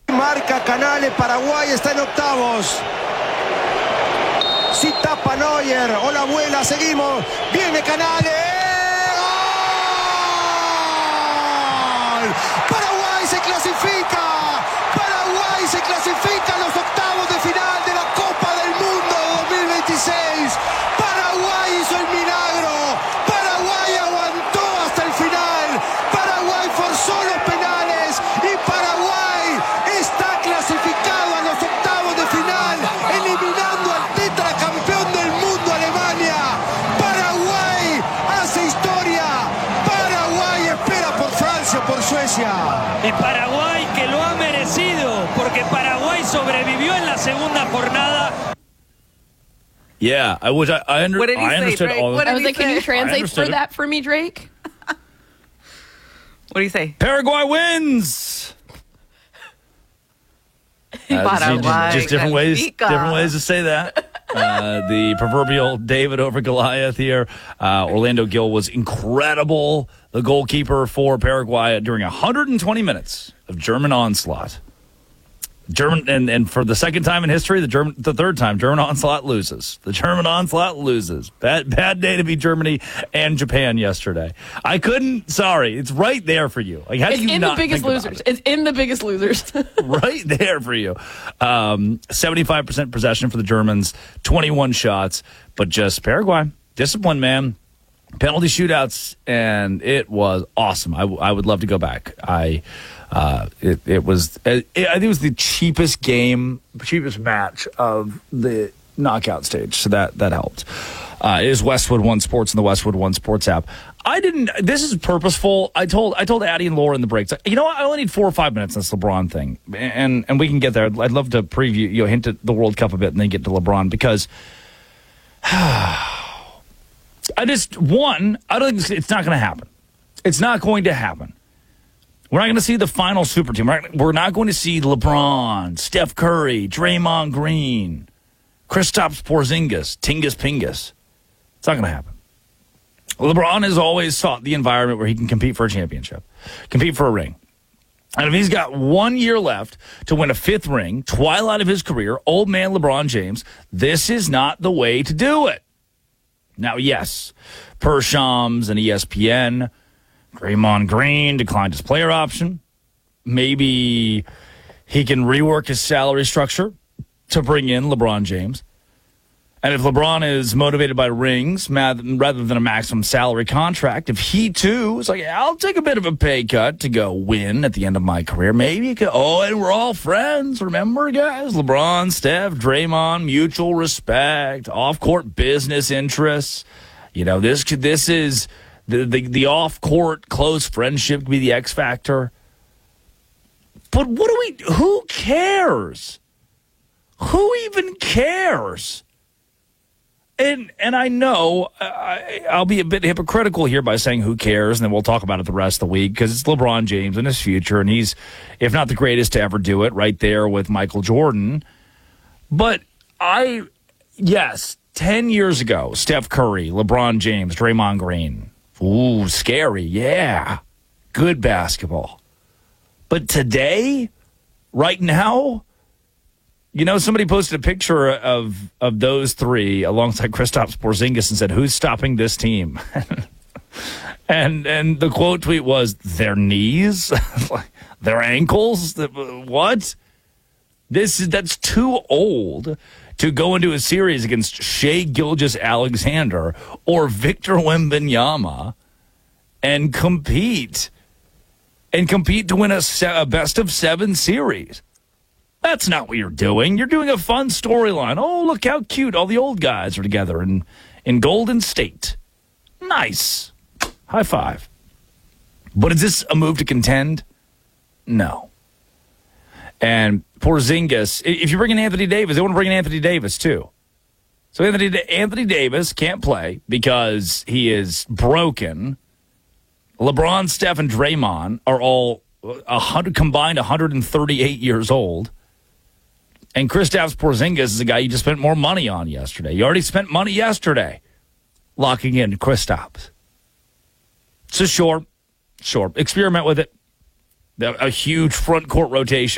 Marca Canales, Paraguay está en octavos. Si tapa Neuer, o la abuela, seguimos. Viene Canales. ¡Gol! Paraguay se clasifica. Paraguay se clasifica a los octavos de final de la Copa del Mundo 2026. Paraguay hizo el milagro. Paraguay aguantó hasta el final. Paraguay forzó los penales y Paraguay está clasificado a los octavos de final, eliminando al tetracampeón del mundo, Alemania. Paraguay hace historia. Paraguay espera por Francia, por Suecia. Y Paraguay que lo ha merecido, porque Paraguay sobrevivió en la segunda jornada. Yeah, I wish I understood Drake? all. I was like, can you I translate understood for that for me, Drake? What do you say? Paraguay wins. Paraguay, just different ways clasifica. to say that. The proverbial David over Goliath here. Orlando Gil was incredible, the goalkeeper for Paraguay during 120 minutes of German onslaught. And for the second time in history, the third time, German onslaught loses. The German onslaught loses. Bad day to be Germany and Japan yesterday. Sorry, it's right there for you. Like, how do you not think about it? It's in the Biggest Losers. Right there for you. 75% possession for the Germans, 21 shots, but just Paraguay. Discipline, man. Penalty shootouts, and it was awesome. I would love to go back. It was I think it was the cheapest match of the knockout stage, so that helped. It is Westwood One Sports and the Westwood One Sports app. This is purposeful. I told Addie and Laura in the breaks, you know what, I only need 4 or 5 minutes on this LeBron thing, and we can get there. I'd love to preview, hint at the World Cup a bit and then get to LeBron, because I don't think it's not going to happen. It's not going to happen. We're not going to see the final super team. We're not going to see LeBron, Steph Curry, Draymond Green, Kristaps Porzingis, Tingus Pingus. It's not going to happen. LeBron has always sought the environment where he can compete for a championship, compete for a ring. And if he's got 1 year left to win a 5th ring, twilight of his career, old man LeBron James, this is not the way to do it. Now, yes, per Shams and ESPN, Draymond Green declined his player option. Maybe he can rework his salary structure to bring in LeBron James. And if LeBron is motivated by rings rather than a maximum salary contract, if he too is like, I'll take a bit of a pay cut to go win at the end of my career, maybe he could, and we're all friends. Remember, guys? LeBron, Steph, Draymond, mutual respect, off-court business interests. This is the off-court close friendship could be the X factor. But who cares? Who even cares? And I know I'll be a bit hypocritical here by saying who cares, and then we'll talk about it the rest of the week, because it's LeBron James and his future, and he's, if not the greatest to ever do it, right there with Michael Jordan. But 10 years ago, Steph Curry, LeBron James, Draymond Green. Ooh, scary, yeah. Good basketball. But today, right now, somebody posted a picture of those three alongside Kristaps Porzingis and said, "Who's stopping this team?" and the quote tweet was, "Their knees, their ankles. What? That's too old to go into a series against Shai Gilgeous-Alexander or Victor Wembanyama and compete to win a best of 7 series." That's not what you're doing. You're doing a fun storyline. Oh, look how cute. All the old guys are together in Golden State. Nice. High five. But is this a move to contend? No. And Porzingis, if you bring in Anthony Davis, they want to bring in Anthony Davis too. So Anthony Davis can't play because he is broken. LeBron, Steph, and Draymond are all combined 138 years old. And Kristaps Porzingis is a guy you just spent more money on yesterday. You already spent money yesterday locking in Kristaps. So sure. Experiment with it. A huge front court rotation.